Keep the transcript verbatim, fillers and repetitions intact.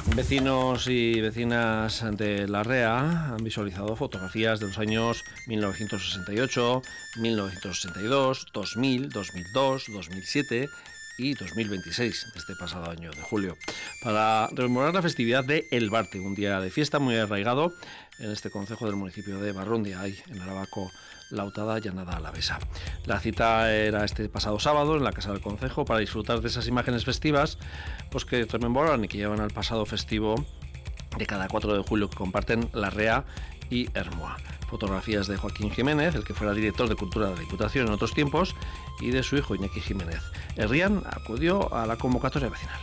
Vecinos y vecinas de Larrea han visualizado fotografías de los años mil novecientos sesenta y ocho, mil novecientos sesenta y dos, dos mil, dos mil dos, dos mil siete y dos mil veintiséis, de este pasado año de julio, para rememorar la festividad de El Barte, un día de fiesta muy arraigado en este concejo del municipio de Barrundia, ahí en Arabako, Lautada, Llanada Alavesa. La cita era este pasado sábado en la casa del concejo para disfrutar de esas imágenes festivas, pues que rememoran y que llevan al pasado festivo de cada cuatro de julio que comparten Larrea y Ermua. Fotografías de Joaquín Jiménez, el que fuera director de Cultura de la Diputación en otros tiempos, y de su hijo Iñaki Jiménez. Herrián acudió a la convocatoria vecinal.